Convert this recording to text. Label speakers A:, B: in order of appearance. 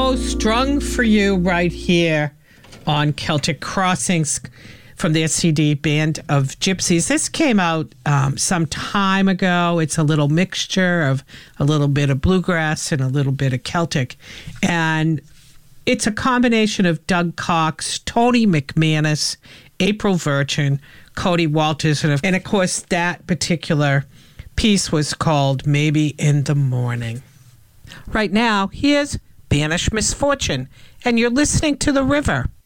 A: go, strung for you right here on Celtic Crossings from their CD, Band of Gypsies. This came out some time ago. It's a little mixture of a little bit of bluegrass and a little bit of Celtic. And it's a combination of Doug Cox, Tony McManus, April Virgin, Cody Walters, and of course that particular piece was called Maybe in the Morning. Right now, here's Banished Misfortune, and you're listening to The River.